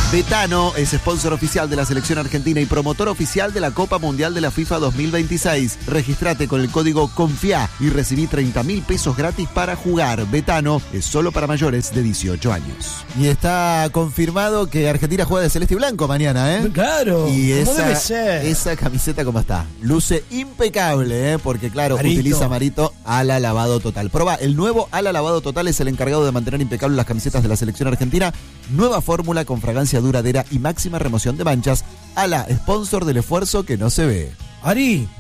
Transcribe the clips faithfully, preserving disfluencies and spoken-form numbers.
Betano es sponsor oficial de la selección argentina y promotor oficial de la Copa Mundial de la FIFA dos mil veintiséis. Registrate con el código CONFIA y recibí treinta mil pesos gratis para jugar. Betano es solo para mayores de dieciocho años. Y está confirmado que Argentina juega de celeste y blanco mañana, ¿eh? Claro, y ¿cómo esa, debe ser? Esa camiseta, ¿cómo está? Luce impecable, ¿eh? Porque claro, Marito. utiliza Marito ala lavado total. Proba, el nuevo ala lavado total es el encargado de mantener impecables las camisetas de la selección argentina. Nueva fórmula con fragancia duradera y máxima remoción de manchas. Ala, sponsor del esfuerzo que no se ve. Ari,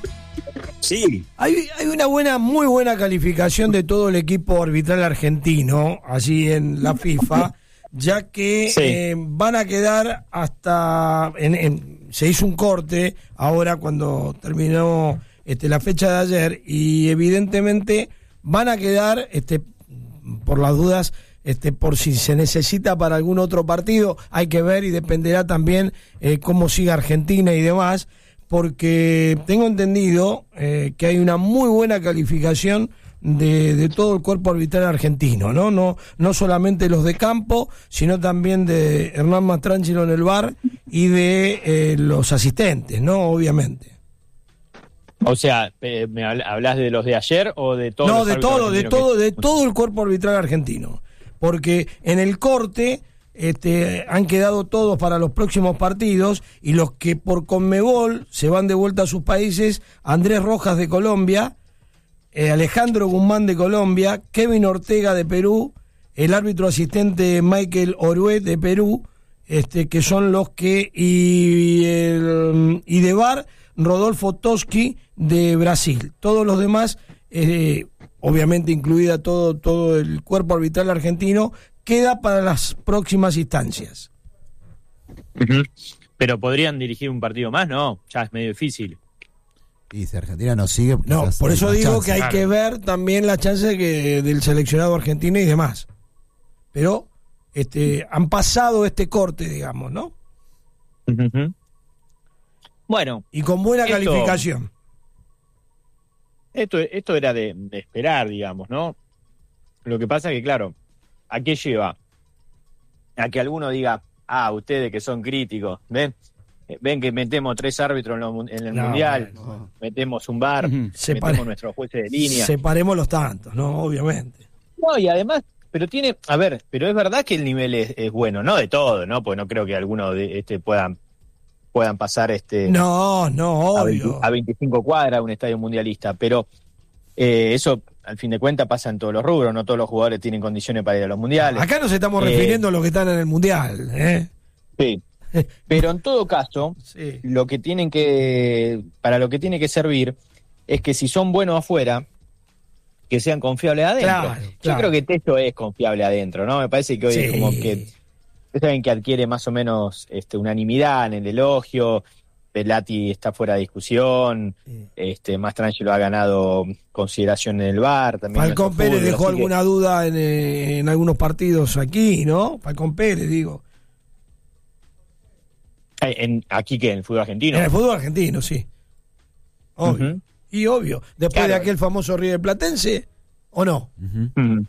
sí, hay, hay una buena, muy buena calificación de todo el equipo arbitral argentino, allí en la FIFA, ya que Sí. eh, van a quedar hasta, en, en, se hizo un corte ahora cuando terminó este, la fecha de ayer, y evidentemente van a quedar, este, por las dudas, Este, por si se necesita para algún otro partido, hay que ver y dependerá también eh, cómo siga Argentina y demás, porque tengo entendido eh, que hay una muy buena calificación de, de todo el cuerpo arbitral argentino, ¿no? No, no solamente los de campo, sino también de Hernán Mastrangelo en el V A R y de eh, los asistentes, ¿no? Obviamente. o sea, eh, ¿me habl- hablas de los de ayer o de todos No, los de árbitros todo, de argentinos todo, que- de todo el cuerpo arbitral argentino. Porque en el corte este, han quedado todos para los próximos partidos, y los que por Conmebol se van de vuelta a sus países: Andrés Rojas de Colombia, eh, Alejandro Guzmán de Colombia, Kevin Ortega de Perú, el árbitro asistente Michael Orué de Perú, este, que son los que, y, el, y de V A R, Rodolfo Toski de Brasil. Todos los demás, eh, obviamente incluida todo, todo el cuerpo arbitral argentino, queda para las próximas instancias. Ujú. Pero podrían dirigir un partido más, ¿no? Ya es medio difícil. Y si Argentina no sigue... No, quizás por hay eso más digo chance. que hay Claro. que ver también la chance de que, del seleccionado argentino y demás. Pero este, han pasado este corte, digamos, ¿no? Ujú. Bueno, Y con buena Esto- calificación. esto, esto era de, de esperar, digamos, ¿no? Lo que pasa es que, claro, ¿a qué lleva? A que alguno diga, ah, ustedes que son críticos, ¿ven? Eh, Ven que metemos tres árbitros en, lo mun- en el No, Mundial, bueno. metemos un V A R, Ujú. Separe- metemos nuestros jueces de línea. Separemos los tantos, ¿no? Obviamente. No, y además, pero tiene, a ver, pero es verdad que el nivel es, es bueno, no de todo, ¿no? Pues no creo que alguno de este puedan puedan pasar este No, no, a, veinte obvio. a veinticinco cuadras un estadio mundialista, pero eh, eso al fin de cuentas pasa en todos los rubros, no todos los jugadores tienen condiciones para ir a los mundiales. Acá nos estamos Eh, refiriendo a los que están en el Mundial, ¿eh? Sí. Pero en todo caso, Sí. lo que tienen que, para lo que tiene que servir es que si son buenos afuera, que sean confiables adentro. Claro, Yo claro. creo que Testo es confiable adentro, ¿no? Me parece que hoy Sí. es como que es alguien que adquiere más o menos este, unanimidad en el elogio. Pelati está fuera de discusión. Sí. Este, Mastrangelo ha ganado consideración en el V A R. También en Falcón nuestro Pérez fútbol, dejó así que- alguna duda en, eh, en algunos partidos aquí, ¿no? Falcón Pérez, digo. Eh, en, aquí que en el fútbol argentino. En el fútbol argentino, sí. Obvio. Ujú. Y obvio. Después Claro. de aquel famoso River Platense, ¿o no? Ujú. Mm.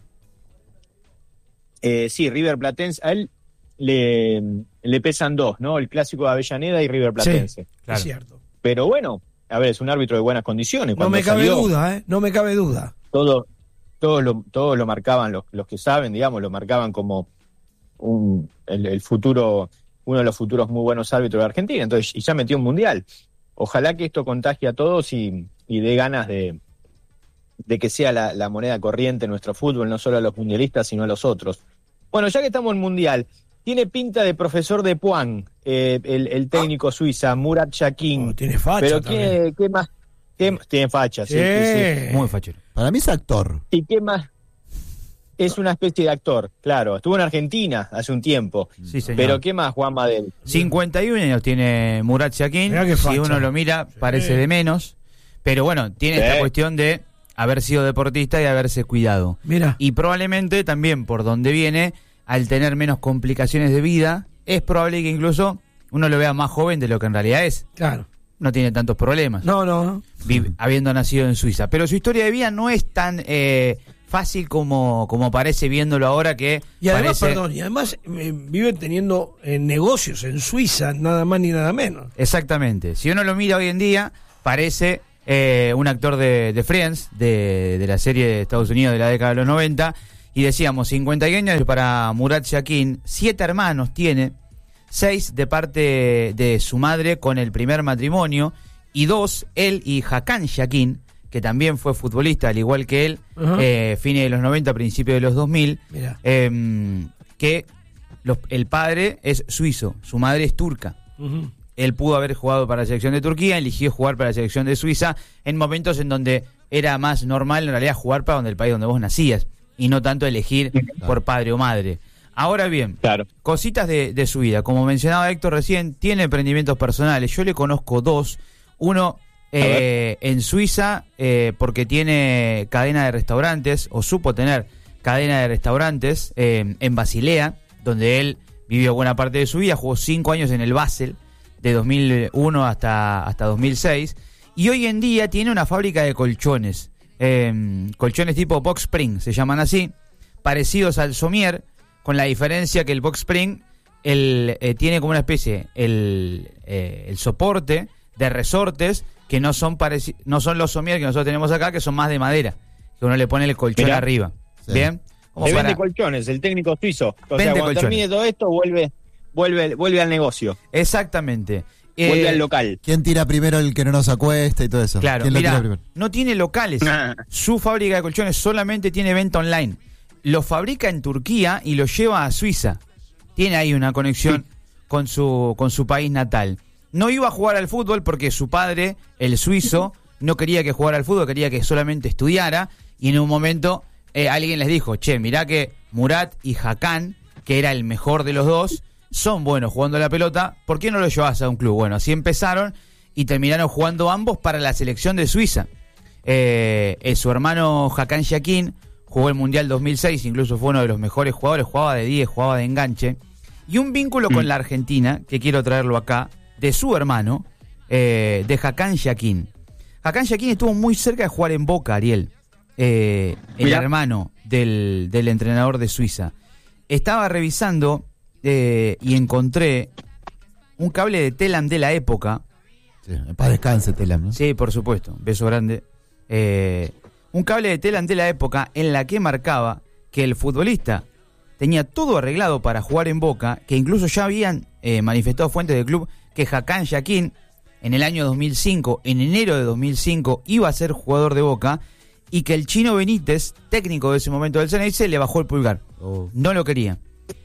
Eh, sí, River Platense, a él le, le pesan dos, ¿no? El clásico de Avellaneda y River Platense. Claro. Es cierto. Pero bueno, a ver, es un árbitro de buenas condiciones. No Cuando me cabe salió, duda, ¿eh? No me cabe duda. Todo, todos lo, todos lo marcaban, los, los que saben, digamos, lo marcaban como un, el, el futuro, uno de los futuros muy buenos árbitros de Argentina. Entonces, y ya metió un mundial. Ojalá que esto contagie a todos y, y dé ganas de, de que sea la, la moneda corriente en nuestro fútbol, no solo a los mundialistas, sino a los otros. Bueno, ya que estamos en mundial, tiene pinta de profesor de Puan, eh, el, el técnico suiza, Murat Yakin. Oh, tiene facha Pero también. ¿qué, qué más? ¿Qué, tiene facha, sí, sí, sí. Sí. Muy fachero. Para mí es actor. ¿Y qué más? Es una especie de actor, claro. Estuvo en Argentina hace un tiempo. Sí, señor. Pero ¿qué más, Juan Madel? cincuenta y uno años tiene Murat Yakin. Mirá qué Si facha. uno lo mira, parece Sí. de menos. Pero bueno, tiene Sí. esta cuestión de haber sido deportista y haberse cuidado. Mira. Y probablemente también por donde viene, al tener menos complicaciones de vida, es probable que incluso uno lo vea más joven de lo que en realidad es. Claro. No tiene tantos problemas, No, no, no. vi- habiendo nacido en Suiza. Pero su historia de vida no es tan eh, fácil como, como parece viéndolo ahora, que y además, parece... perdón, y además eh, viven teniendo eh, negocios en Suiza, nada más ni nada menos. Exactamente. Si uno lo mira hoy en día, parece eh, un actor de, de Friends, de, de la serie de Estados Unidos de la década de los noventa, y decíamos, cincuenta y uno años para Murat Yakin, siete hermanos tiene, seis de parte de su madre con el primer matrimonio, y dos, él y Hakan Yakin, que también fue futbolista, al igual que él, uh-huh. eh, fines de los noventa, principios de los dos mil, eh, que los, el padre es suizo, su madre es turca. Uh-huh. Él pudo haber jugado para la selección de Turquía, eligió jugar para la selección de Suiza en momentos en donde era más normal en realidad jugar para donde el país donde vos nacías, y no tanto elegir claro. por padre o madre. Ahora bien, claro. cositas de, de su vida. Como mencionaba Héctor recién, tiene emprendimientos personales. Yo le conozco dos. Uno... Eh, en Suiza, eh, porque tiene cadena de restaurantes, o supo tener cadena de restaurantes, eh, en Basilea, donde él vivió buena parte de su vida, jugó cinco años en el Basel, de dos mil uno hasta, hasta dos mil seis, y hoy en día tiene una fábrica de colchones, eh, colchones tipo Box Spring, se llaman así, parecidos al Somier, con la diferencia que el Box Spring el, eh, tiene como una especie, el, eh, el soporte de resortes, que no son pareci- no son los somier que nosotros tenemos acá, que son más de madera, que uno le pone el colchón Mirá. arriba. Sí. ¿Bien? Se para... vende colchones, el técnico suizo. O vende sea, cuando colchones. Termine todo esto, vuelve, vuelve, vuelve al negocio. Exactamente. Vuelve eh, al local. ¿Quién tira primero el que no nos acuesta y todo eso? Claro, ¿Quién mirá, lo tira primero? No tiene locales. Su fábrica de colchones solamente tiene venta online. Lo fabrica en Turquía y lo lleva a Suiza. Tiene ahí una conexión sí. con su con su país natal. No iba a jugar al fútbol porque su padre, el suizo, no quería que jugara al fútbol, quería que solamente estudiara, y en un momento eh, alguien les dijo, che, mirá que Murat y Hakan, que era el mejor de los dos, son buenos jugando a la pelota, ¿por qué no lo llevas a un club? Bueno, así empezaron y terminaron jugando ambos para la selección de Suiza. Eh, eh, su hermano Hakan Yakin jugó el Mundial dos mil seis, incluso fue uno de los mejores jugadores, jugaba de diez, jugaba de enganche, y un vínculo mm. con la Argentina, que quiero traerlo acá, de su hermano, eh, de Hakan Yakin. Hakan Yakin estuvo muy cerca de jugar en Boca, Ariel, eh, el Mirá. hermano del, del entrenador de Suiza. Estaba revisando eh, y encontré un cable de Telam de la época. Sí, para descanse Telam, ¿no? Sí, por supuesto, beso grande. Eh, un cable de Telam de la época en la que marcaba que el futbolista tenía todo arreglado para jugar en Boca, que incluso ya habían eh, manifestado fuentes del club que Hakan Yakin en el año dos mil cinco, en enero de dos mil cinco, iba a ser jugador de Boca, y que el Chino Benítez, técnico de ese momento del Ceneice, le bajó el pulgar. Oh. No lo quería.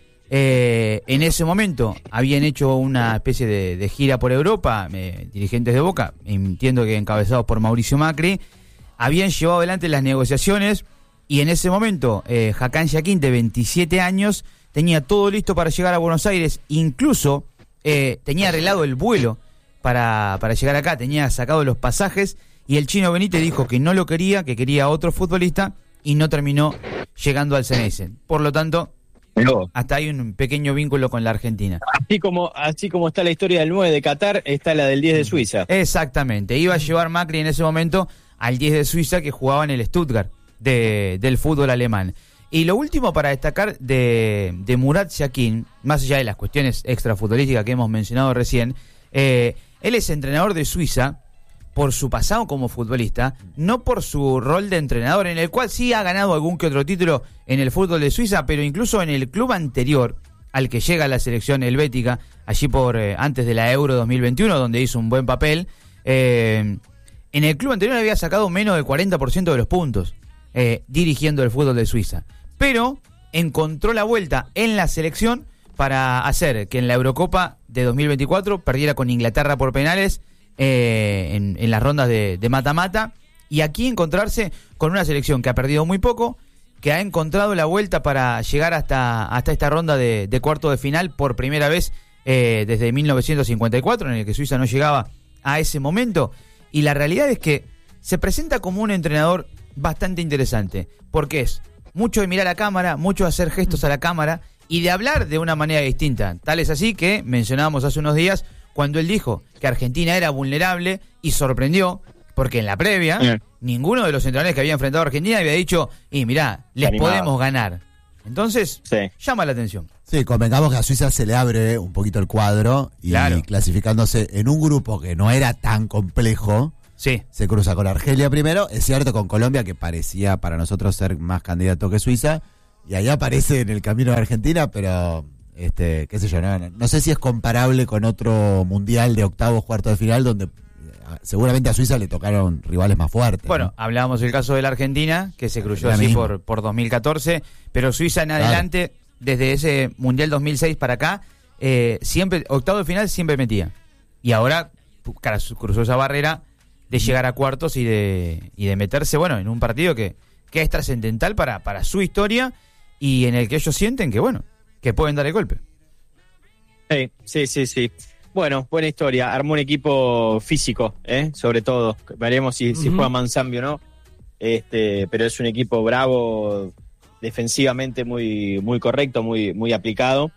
Eh, en ese momento habían hecho una especie de, de gira por Europa, eh, dirigentes de Boca, entiendo que encabezados por Mauricio Macri, habían llevado adelante las negociaciones, y en ese momento eh, Hakan Yakin, de veintisiete años, tenía todo listo para llegar a Buenos Aires, incluso eh, tenía arreglado el vuelo para, para llegar acá, tenía sacado los pasajes, y el Chino Benítez dijo que no lo quería, que quería a otro futbolista, y no terminó llegando al Ceneice. Por lo tanto, no. hasta hay un pequeño vínculo con la Argentina. Así como, así como está la historia del nueve de Qatar, está la del diez de Suiza. Exactamente, iba a llevar Macri en ese momento al diez de Suiza, que jugaba en el Stuttgart de, del fútbol alemán. Y lo último para destacar de, de Murat Yakin, más allá de las cuestiones extrafutbolísticas que hemos mencionado recién, eh, él es entrenador de Suiza por su pasado como futbolista, no por su rol de entrenador, en el cual sí ha ganado algún que otro título en el fútbol de Suiza, pero incluso en el club anterior al que llega la selección helvética, allí por eh, antes de la Euro dos mil veintiuno, donde hizo un buen papel, eh, en el club anterior había sacado menos del cuarenta por ciento de los puntos eh, dirigiendo el fútbol de Suiza. Pero encontró la vuelta en la selección para hacer que en la Eurocopa de dos mil veinticuatro perdiera con Inglaterra por penales eh, en, en las rondas de, de mata-mata, y aquí encontrarse con una selección que ha perdido muy poco, que ha encontrado la vuelta para llegar hasta, hasta esta ronda de, de cuarto de final por primera vez eh, desde mil novecientos cincuenta y cuatro, en el que Suiza no llegaba a ese momento. Y la realidad es que se presenta como un entrenador bastante interesante, porque es mucho de mirar a la cámara, mucho de hacer gestos a la cámara y de hablar de una manera distinta. Tal es así que mencionábamos hace unos días cuando él dijo que Argentina era vulnerable y sorprendió Porque en la previa, Eh. ninguno de los entrenadores que había enfrentado a Argentina había dicho, y mirá, les animaba. podemos ganar. Entonces, Sí. llama la atención. Sí, convengamos que a Suiza se le abre un poquito el cuadro y Claro. clasificándose en un grupo que no era tan complejo, Sí. se cruza con Argelia primero, es cierto con Colombia que parecía para nosotros ser más candidato que Suiza, y ahí aparece en el camino de Argentina, pero este, qué sé yo, no, no sé si es comparable con otro mundial de octavos, cuartos de final, donde eh, seguramente a Suiza le tocaron rivales más fuertes. Bueno, ¿no? hablábamos del caso de la Argentina, que se cruzó La así misma. por, por dos mil catorce, pero Suiza en Claro. adelante, desde ese Mundial dos mil seis para acá, eh, siempre, octavo de final siempre metía. Y ahora, pu- cara, su- cruzó esa barrera de llegar a cuartos y de, y de meterse, bueno, en un partido que, que es trascendental para, para su historia y en el que ellos sienten que, bueno, que pueden dar el golpe. Sí, sí, sí, sí. Bueno, buena historia. Armó un equipo físico, ¿eh? Sobre todo. Veremos si, si Ujú. juega Manzambi o no. Este, pero es un equipo bravo, defensivamente muy, muy correcto, muy, muy aplicado.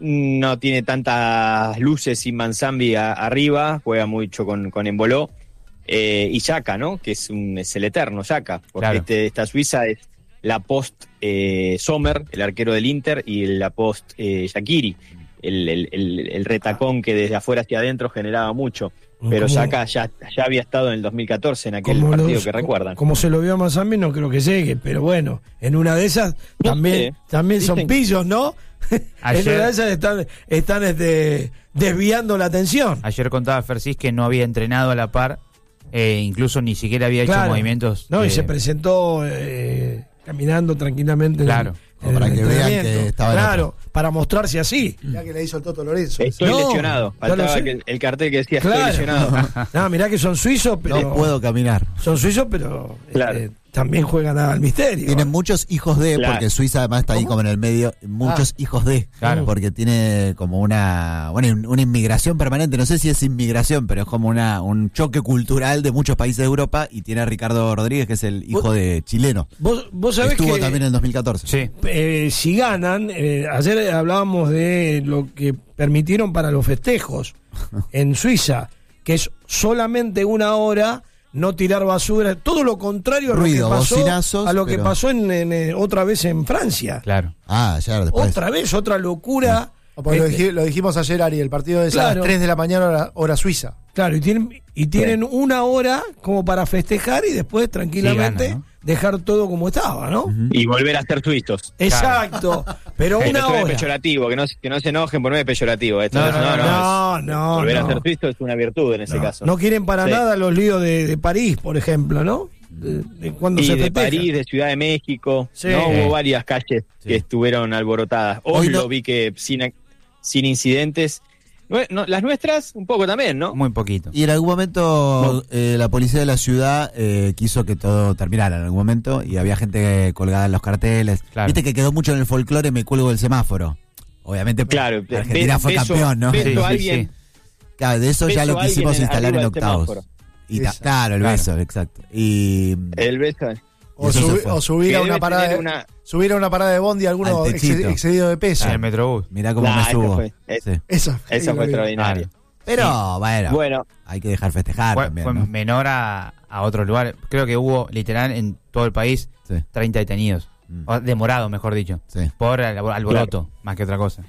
No tiene tantas luces sin Manzambi a- arriba, juega mucho con, con Emboló. Eh, y Xhaka, ¿no? Que es, un, es el eterno Xhaka. Porque Claro. este, esta Suiza es la post eh, Sommer, el arquero del Inter, y la post eh, Shaqiri. El, el, el, el retacón que desde afuera hacia adentro generaba mucho. Pero Como- Xhaka ya, ya había estado en el dos mil catorce, en aquel como partido los- que recuerdan. Como se lo vio a Manzambi, no creo que llegue, pero bueno, en una de esas No también, sé. también son Dicen- pillos, ¿no? Ayer- En una de esas están, están este, desviando la atención. Ayer contaba Fersis que no había entrenado a la par, eh, incluso ni siquiera había hecho Claro. movimientos. No, y eh, se presentó eh, caminando tranquilamente. en el- Claro. en el Para que vean que entrenamiento. estaba en Claro, para mostrarse así. Ya que le hizo el Toto Lorenzo. Estoy No, lesionado. ya lo Faltaba sé. que el, el cartel que decía Claro. estoy lesionado. No, mirá que son suizos, pero. No puedo caminar. Son suizos, pero Claro. este, también juegan al misterio. Tienen muchos hijos de, Claro. porque Suiza además está ahí como en el medio, muchos hijos de, Claro. porque tiene como una, bueno, una inmigración permanente, no sé si es inmigración, pero es como una un choque cultural de muchos países de Europa, y tiene a Ricardo Rodríguez, que es el hijo ¿Vos- de chileno. Vos, vos sabés Estuvo que también en el dos mil catorce. Sí. eh, si ganan, eh, ayer hablábamos de lo que permitieron para los festejos en Suiza, que es solamente una hora, no tirar basura, todo lo contrario a lo Ruido, que pasó, bocinazos, a lo que pero- pasó en, en, eh, otra vez en Francia. Claro. Ah, ya después. Otra vez, otra locura. O porque lo, Este, dij- lo dijimos ayer, Ari, el partido es a Claro. las tres de la mañana, hora, hora suiza. Claro, y tienen, y tienen una hora como para festejar y después tranquilamente gana, ¿no? dejar todo como estaba, ¿no? Y volver a ser suizos. Exacto, pero Eh, una esto es hora. peyorativo, que no, que no se enojen por no es peyorativo. Esto No, es- no, No, no, volver no. a ser suizo es una virtud en ese No, caso. no quieren para Sí. nada los líos de, de París, por ejemplo, ¿no? De, de cuando Y se de festeja. París, de Ciudad de México, Sí. ¿no? Hubo varias calles Sí. que estuvieron alborotadas. Hoy Hoy no- lo vi que sin, sin incidentes. Nue- no, las nuestras, un poco también, ¿no? Muy poquito. Y en algún momento eh, la policía de la ciudad eh, quiso que todo terminara en algún momento, y había gente colgada en los carteles. Claro. Viste que quedó mucho en el folclore, me cuelgo del semáforo. Obviamente Claro, Argentina be- fue beso- campeón, ¿no? beso Sí, a sí, alguien, sí. Claro, de eso ya beso lo a alguien quisimos en- instalar en arriba del octavos. semáforo. Y ta- Esa. claro, el Claro. beso, exacto. Y El beso. O, Eso se subi- fue. o subir Que a debe una parada tener de, una- subir a una parada de bondi alguno Al techito. exced- excedido de peso. En el Metrobús. mirá cómo Nah, me eso subo. fue- es- Sí. Eso, Eso fue extraordinario. Pero bueno, Bueno, hay que dejar festejar Fue, también, fue ¿no? menor a, a otros lugares. Creo que hubo, literal, en todo el país, Sí. treinta detenidos. Mm. O demorados, mejor dicho. Sí. Por al- alboroto, más que otra cosa.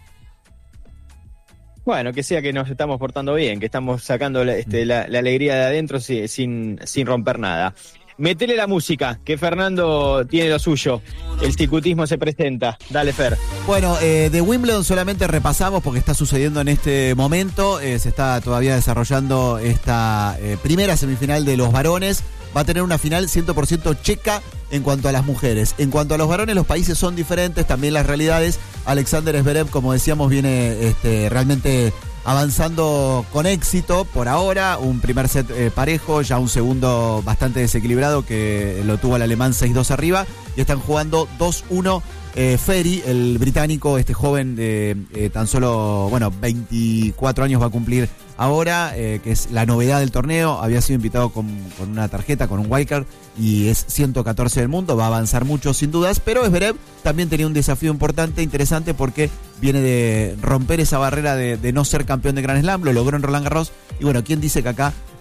bueno, que sea que nos estamos portando bien, que estamos sacando la, este, la, la alegría de adentro si- sin, sin romper nada. Metele la música, que Fernando tiene lo suyo. El cicutismo se presenta. Dale, Fer. Bueno, eh, de Wimbledon solamente repasamos porque está sucediendo en este momento. Eh, se está todavía desarrollando esta eh, primera semifinal de los varones. Va a tener una final cien por ciento checa en cuanto a las mujeres. En cuanto a los varones, los países son diferentes, también las realidades. Alexander Zverev, como decíamos, viene este, realmente avanzando con éxito por ahora. Un primer set eh, parejo, ya un segundo bastante desequilibrado que lo tuvo el alemán seis dos arriba. Y están jugando dos uno. Eh, Ferry, el británico, este joven de eh, tan solo, bueno, veinticuatro años va a cumplir ahora, eh, que es la novedad del torneo. Había sido invitado con, con una tarjeta, con un wildcard, y es ciento catorce del mundo, va a avanzar mucho sin dudas, pero Zverev también tenía un desafío importante, interesante, porque viene de romper esa barrera de, de no ser campeón de Grand Slam, lo logró en Roland Garros, y bueno, ¿quién dice que acá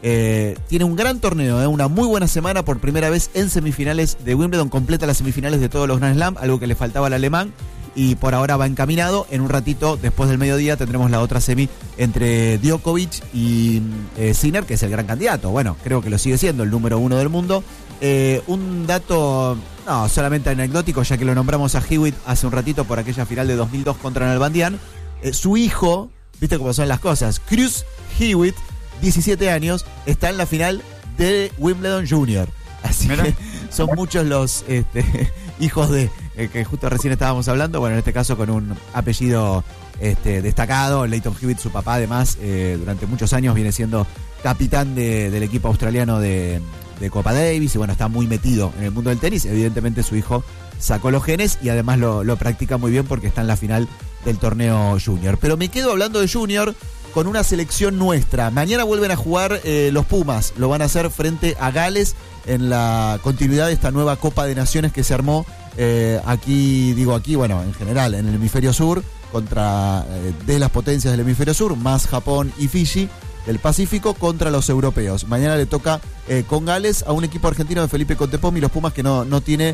Eh, tiene un gran torneo, eh, una muy buena semana, por primera vez en semifinales de Wimbledon, completa las semifinales de todos los Grand Slam, algo que le faltaba al alemán, y por ahora va encaminado. En un ratito, después del mediodía, tendremos la otra semi entre Djokovic y eh, Sinner, que es el gran candidato. Bueno, creo que lo sigue siendo el número uno del mundo. Eh, un dato, no, solamente anecdótico, ya que lo nombramos a Hewitt hace un ratito por aquella final de dos mil dos contra Nalbandian. Eh, su hijo, viste cómo son las cosas, Chris Hewitt, diecisiete años, está en la final de Wimbledon Junior. Así Mira. que son muchos los este, hijos de eh, que justo recién estábamos hablando. Bueno, en este caso con un apellido este, destacado. Leighton Hewitt, su papá, además, eh, durante muchos años viene siendo capitán de, del equipo australiano de, de Copa Davis. Y bueno, está muy metido en el mundo del tenis. Evidentemente su hijo sacó los genes y además lo, lo practica muy bien porque está en la final del torneo Junior. Pero me quedo hablando de Junior con una selección nuestra. Mañana vuelven a jugar eh, los Pumas. Lo van a hacer frente a Gales en la continuidad de esta nueva Copa de Naciones que se armó eh, aquí, digo aquí, bueno, en general, en el hemisferio sur, contra eh, de las potencias del hemisferio sur, más Japón y Fiji del Pacífico, contra los europeos. Mañana le toca eh, con Gales a un equipo argentino de Felipe Contepom y los Pumas que no, no tiene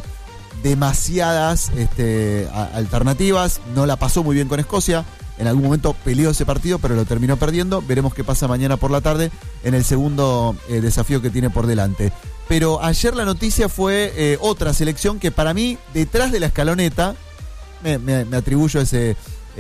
demasiadas este, a, alternativas. No la pasó muy bien con Escocia. En algún momento peleó ese partido, pero lo terminó perdiendo. Veremos qué pasa mañana por la tarde en el segundo eh, desafío que tiene por delante. Pero ayer la noticia fue eh, otra selección que para mí, detrás de la escaloneta, me, me, me atribuyo ese,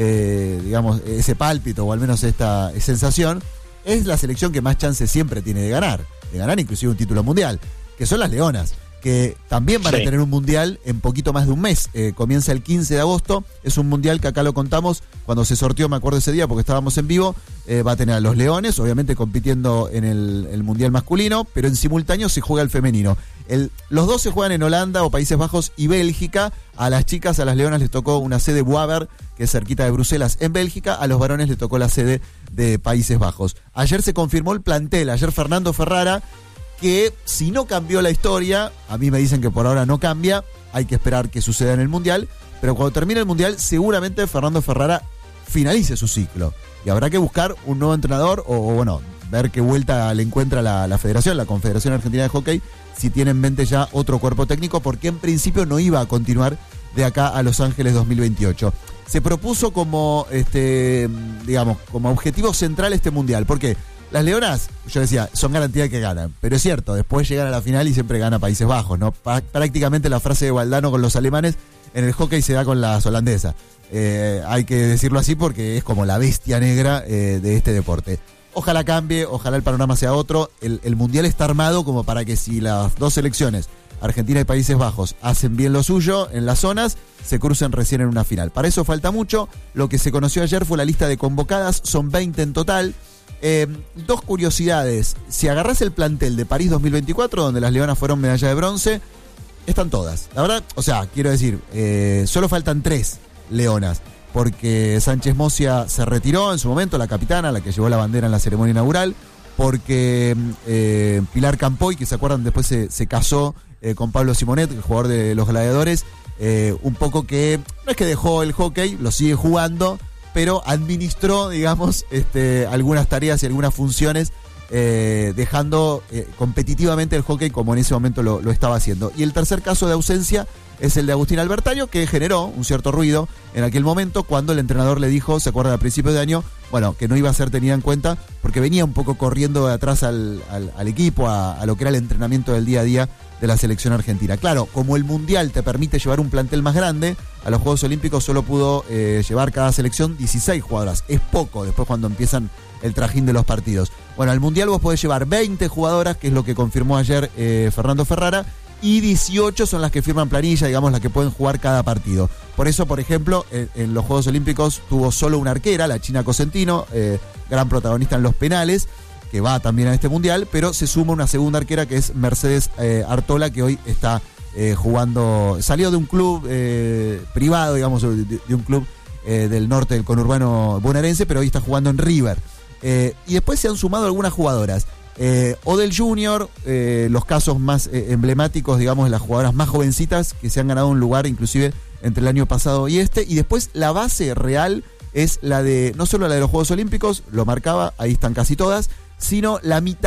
eh, digamos, ese pálpito, o al menos esta sensación, es la selección que más chances siempre tiene de ganar. De ganar inclusive un título mundial, que son las Leonas, que también van sí. a tener un mundial en poquito más de un mes. Eh, comienza el quince de agosto, es un mundial que acá lo contamos, cuando se sorteó, me acuerdo ese día porque estábamos en vivo, eh, va a tener a los Leones, obviamente compitiendo en el, el mundial masculino, pero en simultáneo se juega el femenino. El, los dos se juegan en Holanda o Países Bajos y Bélgica. A las chicas, a las Leonas les tocó una sede Boaber, que es cerquita de Bruselas, en Bélgica. A los varones les tocó la sede de Países Bajos. Ayer se confirmó el plantel, ayer Fernando Ferrara, que si no cambió la historia, a mí me dicen que por ahora no cambia, hay que esperar que suceda en el Mundial, pero cuando termine el Mundial seguramente Fernando Ferrara finalice su ciclo y habrá que buscar un nuevo entrenador o, o bueno, ver qué vuelta le encuentra la, la federación, la Confederación Argentina de Hockey, si tiene en mente ya otro cuerpo técnico, porque en principio no iba a continuar de acá a Los Ángeles dos mil veintiocho. Se propuso como, este, digamos, como objetivo central este Mundial, ¿por qué? Las Leonas, yo decía, son garantía de que ganan, pero es cierto, después llegan a la final y siempre gana Países Bajos, ¿no? Pa- prácticamente la frase de Valdano con los alemanes en el hockey se da con las holandesas. Eh, hay que decirlo así porque es como la bestia negra eh, de este deporte. Ojalá cambie, ojalá el panorama sea otro. El, el Mundial está armado como para que si las dos selecciones, Argentina y Países Bajos, hacen bien lo suyo en las zonas, se crucen recién en una final. Para eso falta mucho. Lo que se conoció ayer fue la lista de convocadas, son veinte en total. Eh, dos curiosidades. Si agarrás el plantel de París dos mil veinticuatro, donde las Leonas fueron medalla de bronce, están todas. La verdad, o sea, quiero decir, eh, solo faltan tres Leonas, porque Sánchez Mosia se retiró en su momento, la capitana, la que llevó la bandera en la ceremonia inaugural, porque eh, Pilar Campoy, que se acuerdan, después se, se casó eh, con Pablo Simonet, el jugador de los Gladiadores, eh, un poco que, no es que dejó el hockey, lo sigue jugando, pero administró, digamos, este, algunas tareas y algunas funciones, eh, dejando eh, competitivamente el hockey como en ese momento lo, lo estaba haciendo. Y el tercer caso de ausencia es el de Agustín Albertario, que generó un cierto ruido en aquel momento cuando el entrenador le dijo, se acuerdan, a principios de año, bueno, que no iba a ser tenida en cuenta porque venía un poco corriendo de atrás al, al, al equipo, a, a lo que era el entrenamiento del día a día de la selección argentina. Claro, como el Mundial te permite llevar un plantel más grande, a los Juegos Olímpicos solo pudo eh, llevar cada selección dieciséis jugadoras. Es poco después cuando empiezan el trajín de los partidos. Bueno, al Mundial vos podés llevar veinte jugadoras, que es lo que confirmó ayer eh, Fernando Ferrara, y dieciocho son las que firman planilla, digamos, las que pueden jugar cada partido. Por eso, por ejemplo, en, en los Juegos Olímpicos tuvo solo una arquera, la China Cosentino, eh, gran protagonista en los penales, que va también a este Mundial, pero se suma una segunda arquera que es Mercedes eh, Artola, que hoy está eh, jugando, salió de un club eh, privado, digamos, de, de un club eh, del norte del conurbano bonaerense, pero hoy está jugando en River. Eh, y después se han sumado algunas jugadoras. Eh, Odell Junior, eh, los casos más eh, emblemáticos, digamos, de las jugadoras más jovencitas que se han ganado un lugar inclusive entre el año pasado y este, y después la base real es la de, no solo la de los Juegos Olímpicos, lo marcaba, ahí están casi todas, sino la mitad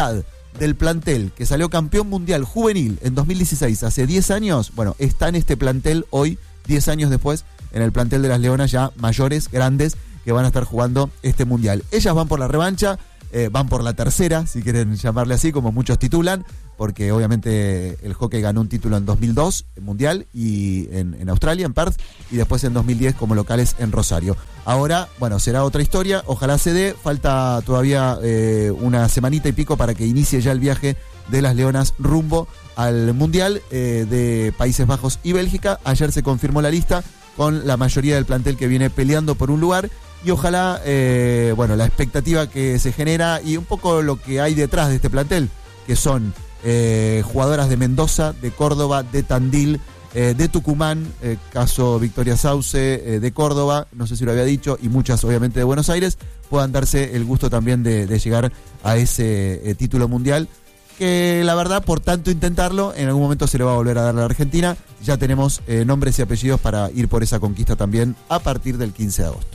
del plantel que salió campeón mundial juvenil en dos mil dieciséis, hace diez años, bueno, está en este plantel hoy, diez años después, en el plantel de las Leonas ya mayores, grandes, que van a estar jugando este mundial. Ellas van por la revancha, eh, van por la tercera, si quieren llamarle así, como muchos titulan, porque obviamente el hockey ganó un título en dos mil dos, mundial, y en, en Australia, en Perth, y después en dos mil diez como locales en Rosario. Ahora, bueno, será otra historia, ojalá se dé, falta todavía eh, una semanita y pico para que inicie ya el viaje de las Leonas rumbo al mundial eh, de Países Bajos y Bélgica. Ayer se confirmó la lista con la mayoría del plantel que viene peleando por un lugar, y ojalá, eh, bueno, la expectativa que se genera y un poco lo que hay detrás de este plantel, que son eh, jugadoras de Mendoza, de Córdoba, de Tandil, eh, de Tucumán, eh, caso Victoria Sauce, eh, de Córdoba, no sé si lo había dicho, y muchas obviamente de Buenos Aires, puedan darse el gusto también de, de llegar a ese eh, título mundial, que la verdad, por tanto intentarlo, en algún momento se le va a volver a dar a la Argentina. Ya tenemos eh, nombres y apellidos para ir por esa conquista también a partir del quince de agosto.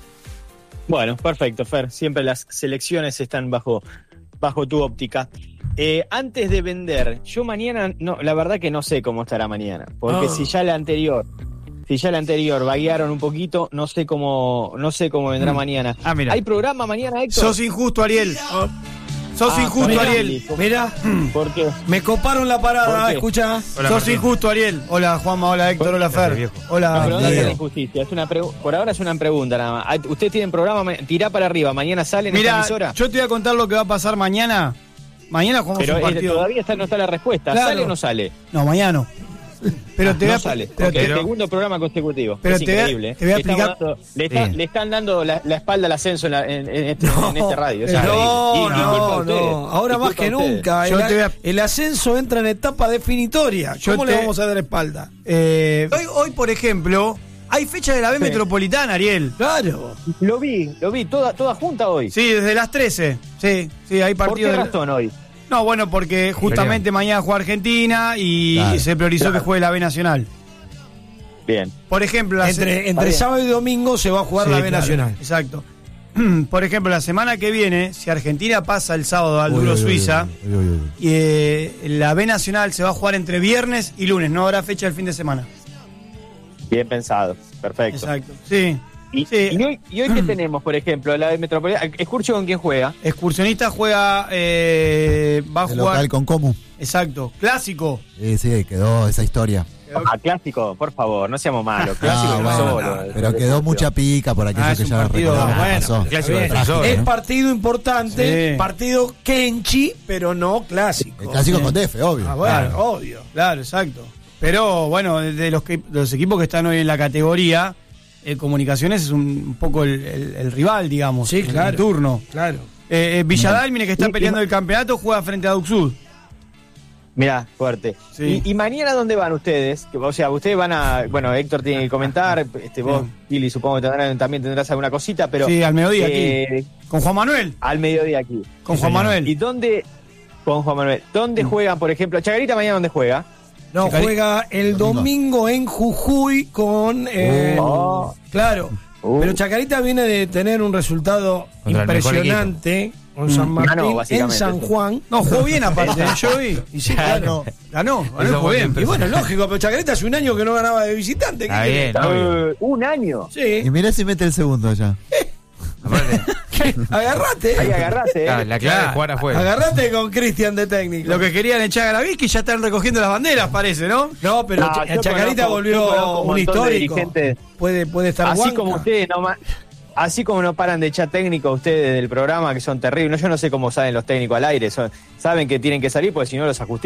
Bueno, perfecto, Fer. Siempre las selecciones están bajo, bajo tu óptica. Eh, antes de vender, yo mañana, no, la verdad que no sé cómo estará mañana, porque Oh. si ya la anterior, si ya la anterior vaguearon un poquito, no sé cómo, no sé cómo vendrá Mm. mañana. Ah, mira. ¿Hay programa mañana, Héctor? Sos injusto, Ariel. Sos Ah, injusto, mirá, Ariel. Mira, ¿Por qué? me coparon la parada, ¿Por qué? escucha. Hola, Sos Martín. injusto, Ariel. Hola, Juanma. Hola, Héctor. Hola, Gracias, Fer. viejo. No, Hola, pero no es Diego. una injusticia, es una pregu- por ahora es una pregunta nada más. Ah, ¿ustedes tienen programa? Me- Tirá para arriba, mañana sale en esta Mira, emisora. yo te voy a contar lo que va a pasar mañana. Mañana jugamos Pero un eh, partido. todavía está, no está la respuesta. Claro. ¿Sale o no sale? No, mañana no. Pero te voy no a, sale. pero Ok, te- segundo programa consecutivo. pero es te voy a- increíble. te voy a Le estamos explicar- dando- le, está- Sí. le están dando la, la espalda al ascenso en, la- en- en este, en este radio. Es No, increíble. Y no, disculpa a ustedes, no. Ahora disculpa más que a ustedes. nunca. Yo El, te voy a- el ascenso entra en etapa definitoria. Yo ¿Cómo te- le vamos a dar espalda? eh, hoy, hoy, por ejemplo, hay fecha de la B Sí. Metropolitana, Ariel. Claro. Lo vi, lo vi, toda, toda junta hoy. Sí, desde las trece. Sí, sí, hay ¿Por partido. qué de- razón hoy? No, bueno, porque justamente mañana juega Argentina y Claro. se priorizó Claro. que juegue la B Nacional. Bien. Por ejemplo, la se- Entre, entre bien. sábado y domingo se va a jugar Sí, la B claro, Nacional. Exacto. Por ejemplo, la semana que viene, si Argentina pasa el sábado al Uy, Duro uy, uy, Suiza, uy, uy, uy. y, eh, la B Nacional se va a jugar entre viernes y lunes, no habrá fecha el fin de semana. Bien pensado. Perfecto. Exacto. Sí. Y, Sí. y hoy, ¿y hoy qué tenemos, por ejemplo? La de Metropolitana. ¿Excursión con quién juega? Excursionista juega, eh, va a El jugar. local con Comu. Exacto. Clásico. Sí, sí, quedó esa historia. Ah, clásico, por favor, no seamos malos. Clásico No, no, bueno, solo. no, pero quedó mucha pica por aquello Ah, es que un ya partido, recordamos que bueno, pasó. clásico Bien. defensor, Es ¿no? partido importante, Sí. partido Kenchi, pero no clásico. El clásico con D F, obvio. Ah, bueno, Claro. obvio. Claro, exacto. Pero bueno, de los, que, de los equipos que están hoy en la categoría, eh, Comunicaciones es un, un poco el, el- el rival, digamos. Sí, en claro. el turno. Claro. Eh, eh, Villadalmine, que está Y- y- peleando el campeonato, juega frente a Duxud. Mirá, fuerte. Sí. Y, y mañana dónde van ustedes? Que, o sea, ustedes van a. Bueno, Héctor tiene que comentar. Este, vos, Sí. Pili, supongo que tendrán, también tendrás alguna cosita, pero. Sí, al mediodía eh, aquí. Con Juan Manuel. Al mediodía aquí. Con Sí, Juan señor. Manuel. ¿Y dónde? Con Juan Manuel. ¿Dónde Mm. juegan, por ejemplo? Chacarita mañana dónde juega? No, Chicari- juega el domingo en Jujuy con... eh, Oh. Claro. Uh. Pero Chacarita viene de tener un resultado Contra el mejor impresionante con San Mm. Martín Ganó, en básicamente, San sí. Juan. No, jugó bien aparte, ¿eh? Yo vi. Y sí, Ganó. claro. Ganó, ganó, jugó bien. Y bueno, lógico, pero Chacarita hace un año que no ganaba de visitante. ¿qué Está querés? bien, obvio. Eh, un año. Y Sí, mirá si mete el segundo ya. Aparte, agarrate. Ahí agarrate, claro, ¿eh? la clave Claro. es jugar afuera. Agarrate con Cristian de técnico. Lo que querían echar a Gravisky ya están recogiendo las banderas, parece, ¿no? No, pero No, Cha- yo Chacarita conozco- yo volvió conozco un un montón de histórico. dirigentes. Puede, puede estar Así Huanca. como ustedes no ma- así como no paran de echar técnico ustedes del programa, que son terribles. No, yo no sé cómo salen los técnicos al aire. Son- saben que tienen que salir porque si no los ajustan.